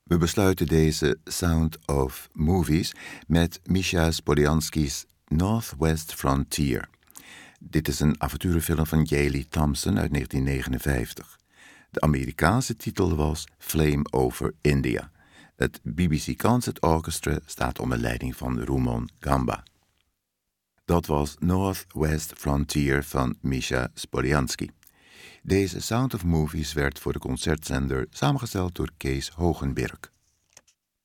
We besluiten deze Sound of Movies met Misha Spoljansky's Northwest Frontier. Dit is een avonturenfilm van J. Lee Thompson uit 1959. De Amerikaanse titel was Flame Over India. Het BBC Concert Orchestra staat onder leiding van Rumon Gamba. Dat was Northwest Frontier van Misha Spoljansky. Deze Sound of Movies werd voor de concertzender samengesteld door Kees Hogenberg.